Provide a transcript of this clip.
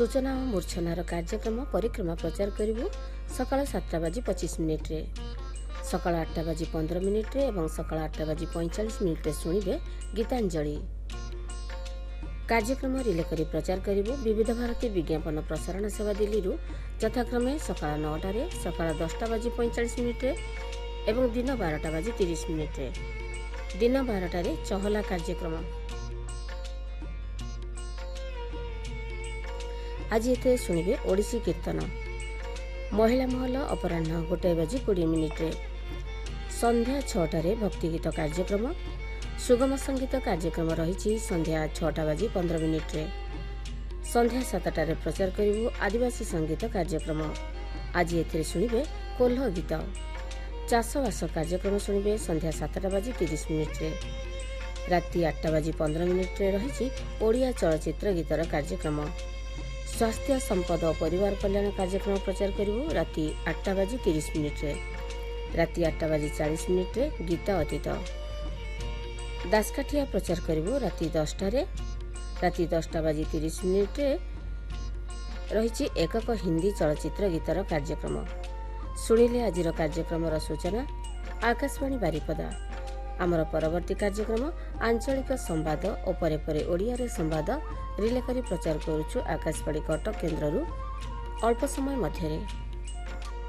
सूचना और मूर्छनार कार्यक्रम परिक्रमा प्रचार करूँ सकाल 7:25 सकाल 8:15 और सकाल 8:45 शुणिबे गीतांजलि कार्यक्रम रिले करी प्रचार करूँ विविध भारती विज्ञापन प्रसारण सेवा दिल्ली यथाक्रमे सकाल 9 सकाल 10:45 एवं दिन 12:30 दिन 12 चहला कार्यक्रम। आज ये शुणिबे ओडिसी कीर्तन महिला महल अपराह्न 1:20 संध्या 6 भक्तिगीत कार्यक्रम सुगम संगीत कार्यक्रम रही संध्या 6:15 संध्या 7 प्रचार करूँ आदिवासी संगीत कार्यक्रम। आज ये शुणिबे कोल्ह गीत चाषबास कार्यक्रम शुणिबे संध्या 7:30 राति 8:15 रही ओडिया चलचित्र गीतर कार्यक्रम। स्वास्थ्य संपद और परिवार कल्याण कार्यक्रम प्रचार करूँ राति 8:30 राति 8:40 गीत अतीत दासकाठिया प्रचार करूँ राति 10 राति 10:30 रही एकक हिंदी चलचित्र गीतर कार्यक्रम। शुणिले आज कार्यक्रम सूचना आकाशवाणी बारिपदा। आमर परवर्ती कार्यक्रम आंचलिक संवाद और परे परे ओडिया रे संवाद रिले करी प्रचार करुछु आकाशवाणी कटक केन्द्ररू अल्प समय मध्यरे।